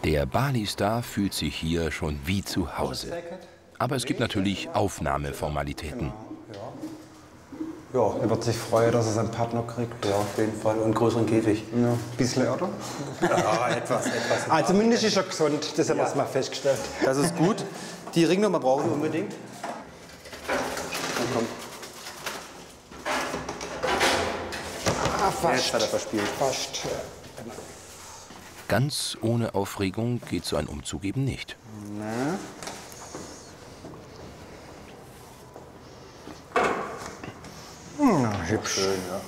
Der Bali-Star fühlt sich hier schon wie zu Hause. Aber es gibt natürlich Aufnahmeformalitäten. Ja, er wird sich freuen, dass er seinen Partner kriegt. Ja, auf jeden Fall. Und einen größeren Käfig. Ja, ein bisschen, oder? Ja, etwas. Also zumindest ist er gesund, das haben wir mal festgestellt. Das ist gut. Die Ringnummer brauchen wir unbedingt. Komm. Fast. Jetzt hat er verspielt. Fast. Ganz ohne Aufregung geht so ein Umzug eben nicht. Na? Na, hübsch. Schön, ja.